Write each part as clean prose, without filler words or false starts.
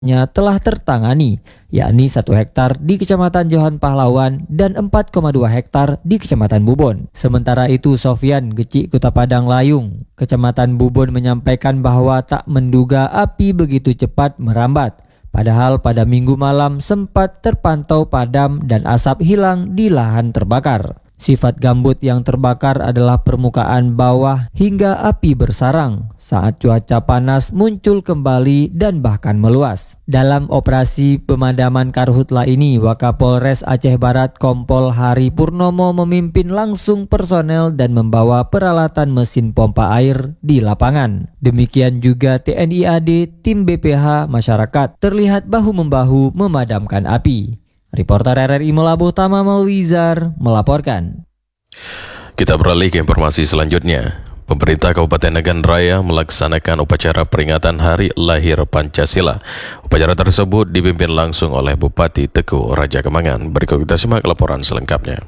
telah tertangani, yakni 1 hektar di Kecamatan Johan Pahlawan dan 4,2 hektar di Kecamatan Bubon. Sementara itu, Sofyan Gecik Kota Padang Layung, Kecamatan Bubon menyampaikan bahwa tak menduga api begitu cepat merambat. Padahal pada Minggu malam sempat terpantau padam dan asap hilang di lahan terbakar. Sifat gambut yang terbakar adalah permukaan bawah hingga api bersarang saat cuaca panas muncul kembali dan bahkan meluas. Dalam operasi pemadaman karhutla ini, Wakapolres Aceh Barat Kompol Hari Purnomo memimpin langsung personel dan membawa peralatan mesin pompa air di lapangan. Demikian juga TNI AD, tim BPH, masyarakat terlihat bahu-membahu memadamkan api. Reporter RRI Melabuh Tama Melwizar melaporkan. Kita beralih ke informasi selanjutnya. Pemerintah Kabupaten Nagan Raya melaksanakan upacara peringatan Hari Lahir Pancasila. Upacara tersebut dipimpin langsung oleh Bupati Teguh Raja Kemangan. Berikut kita simak laporan selengkapnya.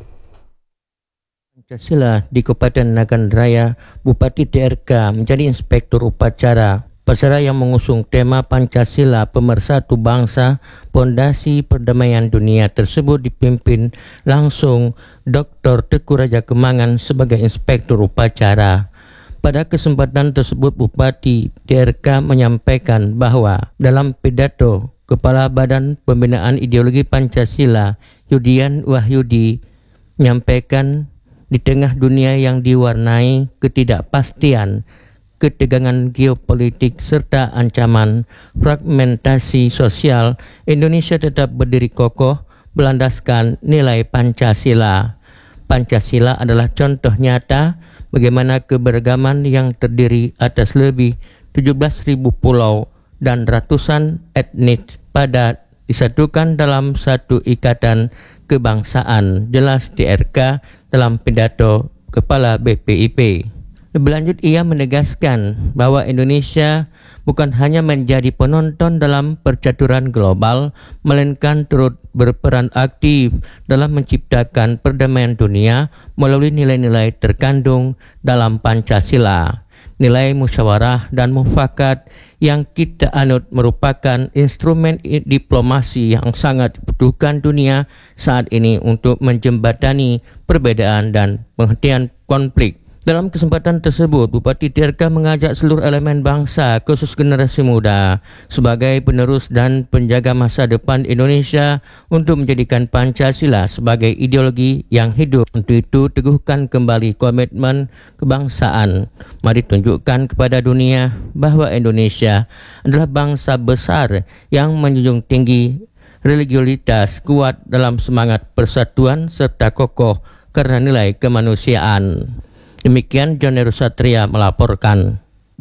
Pancasila di Kabupaten Nagan Raya, Bupati TRK menjadi inspektur upacara. Upacara yang mengusung tema Pancasila Pemersatu Bangsa, Pondasi Perdamaian Dunia tersebut dipimpin langsung Dr. Teguh Raja Kemangan sebagai inspektur upacara. Pada kesempatan tersebut, Bupati TRK menyampaikan bahwa dalam pidato Kepala Badan Pembinaan Ideologi Pancasila, Yudian Wahyudi, menyampaikan di tengah dunia yang diwarnai ketidakpastian, ketegangan geopolitik serta ancaman fragmentasi sosial, Indonesia tetap berdiri kokoh berlandaskan nilai Pancasila. Pancasila adalah contoh nyata bagaimana keberagaman yang terdiri atas lebih 17.000 pulau dan ratusan etnis disatukan dalam satu ikatan kebangsaan, jelas TRK dalam pidato Kepala BPIP. Lebih lanjut, ia menegaskan bahwa Indonesia bukan hanya menjadi penonton dalam percaturan global, melainkan turut berperan aktif dalam menciptakan perdamaian dunia melalui nilai-nilai terkandung dalam Pancasila. Nilai musyawarah dan mufakat yang kita anut merupakan instrumen diplomasi yang sangat dibutuhkan dunia saat ini untuk menjembatani perbedaan dan penghentian konflik. Dalam kesempatan tersebut, Bupati TRK mengajak seluruh elemen bangsa, khusus generasi muda, sebagai penerus dan penjaga masa depan Indonesia untuk menjadikan Pancasila sebagai ideologi yang hidup. Untuk itu, teguhkan kembali komitmen kebangsaan. Mari tunjukkan kepada dunia bahwa Indonesia adalah bangsa besar yang menjunjung tinggi religiositas, kuat dalam semangat persatuan serta kokoh karena nilai kemanusiaan. Demikian John Satria melaporkan.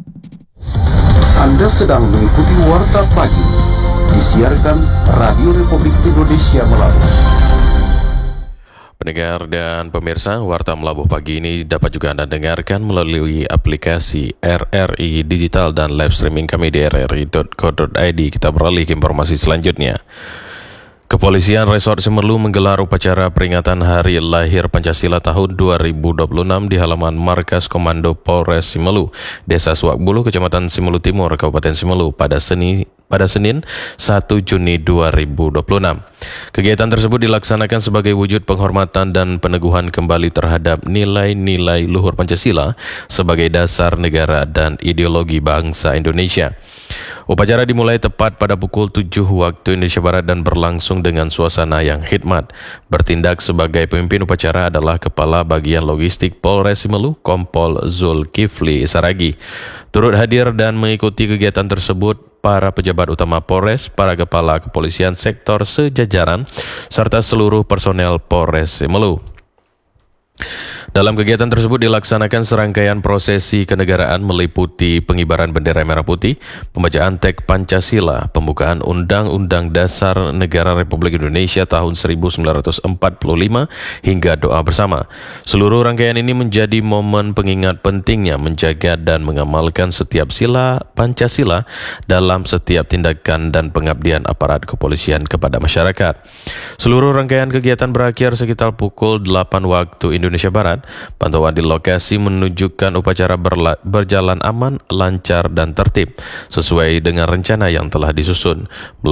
Anda sedang mengikuti Warta Pagi, disiarkan Radio Republik Indonesia Melabuh. Pendengar dan pemirsa, Warta Melabuh pagi ini dapat juga Anda dengarkan melalui aplikasi RRI Digital dan live streaming kami di rri.co.id. Kita beralih ke informasi selanjutnya. Kepolisian Resort Simerlu menggelar upacara peringatan Hari Lahir Pancasila tahun 2026 di halaman Markas Komando Polres Simerlu, Desa Suakbulu, Kecamatan Simerlu Timur, Kabupaten Simerlu pada Senin 1 Juni 2026. Kegiatan tersebut dilaksanakan sebagai wujud penghormatan dan peneguhan kembali terhadap nilai-nilai luhur Pancasila sebagai dasar negara dan ideologi bangsa Indonesia. Upacara dimulai tepat pada pukul 7 waktu Indonesia Barat dan berlangsung dengan suasana yang khidmat. Bertindak sebagai pemimpin upacara adalah Kepala Bagian Logistik Polres Simerlu, Kompol Zulkifli Saragi. Turut hadir dan mengikuti kegiatan tersebut para pejabat utama Polres, para kepala kepolisian sektor sejajaran, serta seluruh personel Polres Simerlu. Dalam kegiatan tersebut dilaksanakan serangkaian prosesi kenegaraan meliputi pengibaran bendera merah putih, pembacaan teks Pancasila, pembukaan Undang-Undang Dasar Negara Republik Indonesia tahun 1945 hingga doa bersama. Seluruh rangkaian ini menjadi momen pengingat pentingnya menjaga dan mengamalkan setiap sila Pancasila dalam setiap tindakan dan pengabdian aparat kepolisian kepada masyarakat. Seluruh rangkaian kegiatan berakhir sekitar pukul 8 waktu Indonesia Indonesia Barat. Pantauan di lokasi menunjukkan upacara berjalan aman, lancar, dan tertib sesuai dengan rencana yang telah disusun.